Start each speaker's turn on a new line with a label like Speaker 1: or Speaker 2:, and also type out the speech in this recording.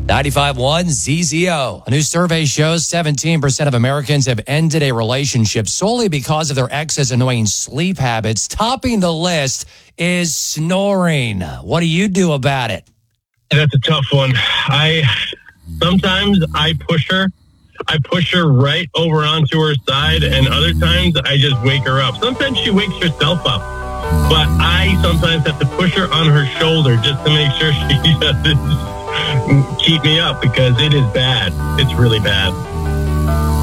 Speaker 1: 95.1 ZZO. A new survey shows 17% of Americans have ended a relationship solely because of their ex's annoying sleep habits. Topping the list is snoring. What do you do about it?
Speaker 2: That's a tough one. Sometimes I push her. I push her right over onto her side, and other times I just wake her up. Sometimes she wakes herself up, but I sometimes have to push her on her shoulder just to make sure she doesn't keep me up, because it is bad. It's really bad.